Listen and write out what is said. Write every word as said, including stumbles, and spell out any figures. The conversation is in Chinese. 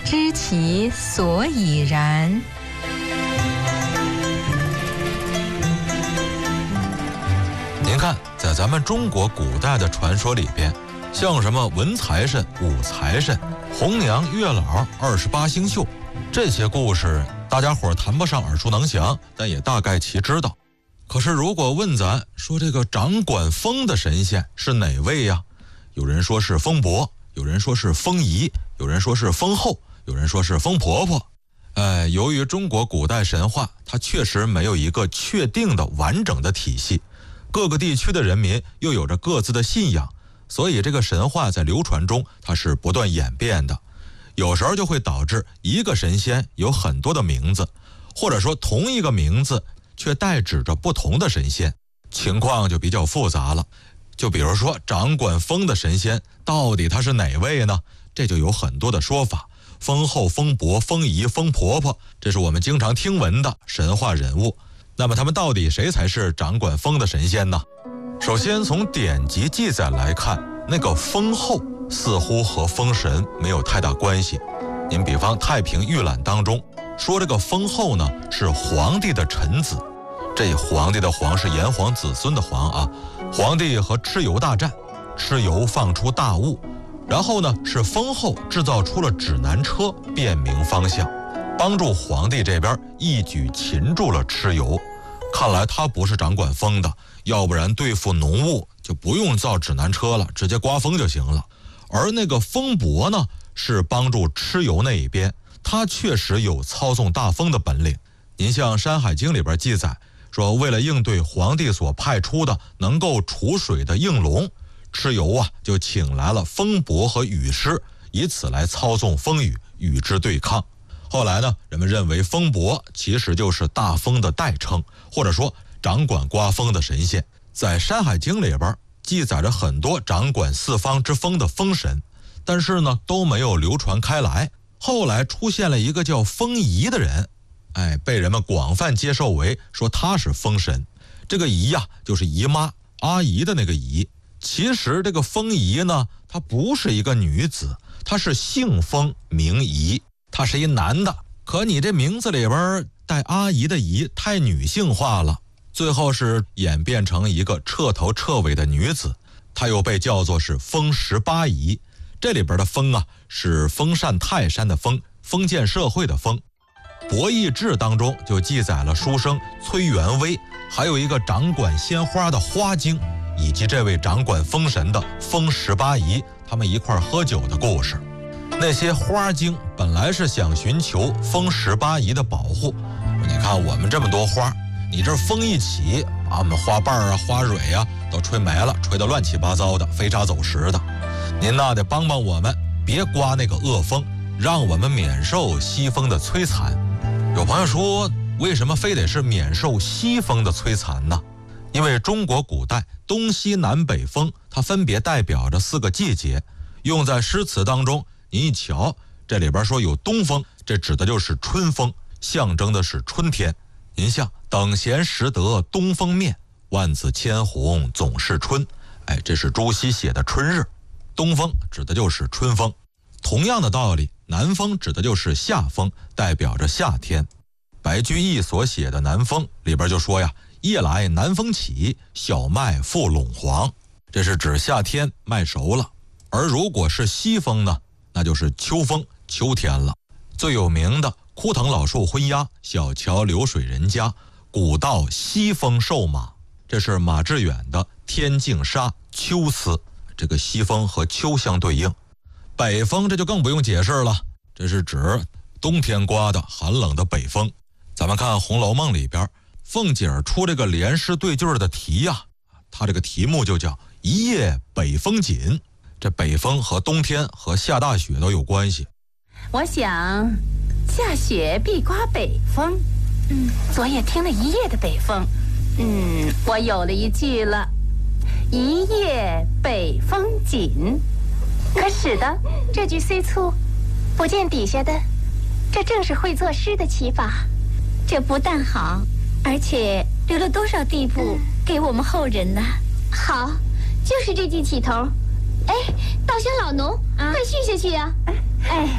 知其所以然。 您看，在咱们中国古代的传说里边，像什么文财神、武财神、红娘、月老、二十八星宿，这些故事大家伙谈不上耳熟能详，但也大概其知道。可是如果问咱说这个掌管风的神仙是哪位呀？有人说是风伯，有人说是风仪，有人说是风后，有人说是风婆婆。哎，由于中国古代神话它确实没有一个确定的完整的体系，各个地区的人民又有着各自的信仰，所以这个神话在流传中它是不断演变的。有时候就会导致一个神仙有很多的名字，或者说同一个名字却代指着不同的神仙，情况就比较复杂了。就比如说掌管风的神仙到底他是哪位呢？这就有很多的说法，风后、风伯、风仪、风婆婆，这是我们经常听闻的神话人物。那么他们到底谁才是掌管风的神仙呢？首先从典籍记载来看，那个风后似乎和风神没有太大关系。您比方《太平御览》当中说，这个风后呢是皇帝的臣子，这皇帝的皇是炎黄子孙的皇啊。皇帝和蚩尤大战，蚩尤放出大雾，然后呢是风后制造出了指南车，辨明方向，帮助皇帝这边一举擒住了蚩尤。看来他不是掌管风的，要不然对付浓雾就不用造指南车了，直接刮风就行了。而那个风伯呢，是帮助蚩尤那一边，他确实有操纵大风的本领。您像《山海经》里边记载说，为了应对皇帝所派出的能够储水的应龙，蚩尤啊就请来了风伯和雨师，以此来操纵风雨，与之对抗。后来呢，人们认为风伯其实就是大风的代称，或者说掌管刮风的神仙。在《山海经》里边记载着很多掌管四方之风的风神，但是呢都没有流传开来。后来出现了一个叫风仪的人，哎，被人们广泛接受为说他是风神。这个仪呀、啊，就是姨妈阿姨的那个姨。其实这个风仪呢，她不是一个女子，她是姓风名仪，她是一男的。可你这名字里边带阿姨的姨太女性化了，最后是演变成一个彻头彻尾的女子。她又被叫做是风十八仪。这里边的风啊，是封禅泰山的封，封建社会的封。博弈志当中就记载了书生崔元威，还有一个掌管鲜花的花精，以及这位掌管风神的风十八仪，他们一块喝酒的故事。那些花精本来是想寻求风十八仪的保护，你看我们这么多花，你这风一起，把我们花瓣啊、花蕊啊都吹没了，吹得乱七八糟的，飞沙走石的。您那得帮帮我们，别刮那个恶风，让我们免受西风的摧残。有朋友说，为什么非得是免受西风的摧残呢？因为中国古代东西南北风，它分别代表着四个季节，用在诗词当中。您一瞧，这里边说有东风，这指的就是春风，象征的是春天。您像等闲识得东风面，万紫千红总是春，哎，这是朱熹写的春日。东风指的就是春风。同样的道理，南风指的就是夏风，代表着夏天。白居易所写的《南风》里边就说呀，夜来南风起，小麦复陇黄，这是指夏天麦熟了。而如果是西风呢，那就是秋风，秋天了。最有名的枯藤老树昏鸦，小桥流水人家，古道西风瘦马，这是马致远的《天净沙·秋思》。这个西风和秋相对应。北风这就更不用解释了，这是指冬天刮的寒冷的北风。咱们看《红楼梦》里边，凤姐儿出这个联诗对句的题呀、啊，它这个题目就叫一夜北风紧。这北风和冬天和下大雪都有关系。 我想下雪必刮北风，嗯，昨夜听了一夜的北风，嗯，我有了一句了，一夜北风紧。可使得这句虽粗，不见底下的，这正是会作诗的起法。这不但好，而且留了多少地步给我们后人呢？ 好，就是这句起头。哎，稻香老农，啊、快续下去啊！哎。